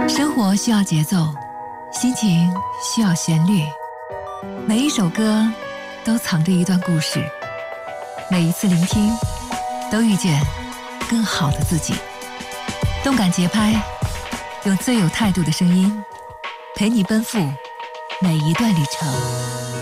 生活需要节奏，心情需要旋律，每一首歌都藏着一段故事，每一次聆听都遇见更好的自己。动感节拍，用最有态度的声音陪你奔赴每一段旅程。